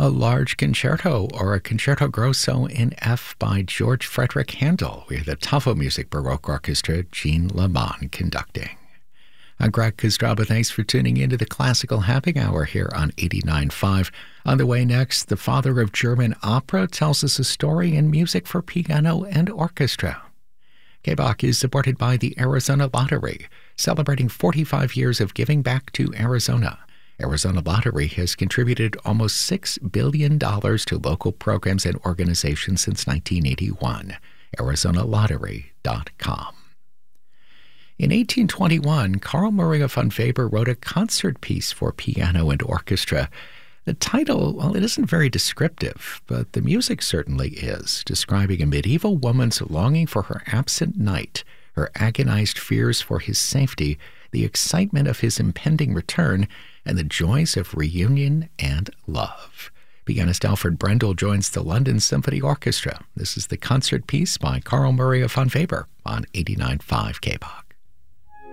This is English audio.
a large concerto or a concerto grosso in F by George Frederick Handel with the Tafelmusik Baroque Orchestra, Jean Laman conducting. I'm Greg Kostraba. Thanks for tuning into the Classical Happy Hour here on 89.5. On the way next, the father of German opera tells us a story in music for piano and orchestra. KBAQ is supported by the Arizona Lottery, celebrating 45 years of giving back to Arizona. Arizona Lottery has contributed almost $6 billion to local programs and organizations since 1981. ArizonaLottery.com. In 1821, Carl Maria von Weber wrote a concert piece for piano and orchestra. The title, well, it isn't very descriptive, but the music certainly is, describing a medieval woman's longing for her absent knight, her agonized fears for his safety, the excitement of his impending return, and the joys of reunion and love. Pianist Alfred Brendel joins the London Symphony Orchestra. This is the concert piece by Carl Maria von Weber on 89.5 KBAQ.